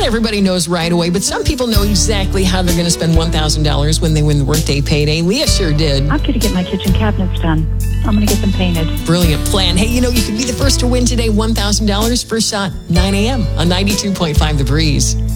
everybody knows right away, but some people know exactly how they're going to spend $1,000 when they win the Workday Payday. Leah sure did. I'm going to get my kitchen cabinets done. I'm going to get them painted. Brilliant plan. Hey, you could be the first to win today $1,000. First shot, 9 a.m. on 92.5 The Breeze.